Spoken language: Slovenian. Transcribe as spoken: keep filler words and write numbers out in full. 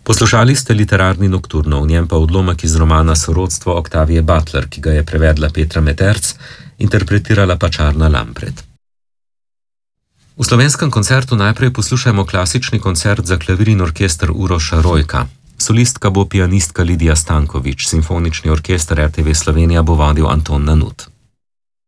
Poslušali ste literarni nokturno, v njem pa odlomek iz romana Sorodstvo Octavie Butler, ki ga je prevedla Petra Meterc, interpretirala pa Čarna Lampret. V slovenskem koncertu najprej poslušajmo klasični koncert za klavir in orkester Uroša Rojka. Solistka bo pianistka Lidija Stanković, simfonični orkester R T V Slovenija bo vodil Anton Nanut.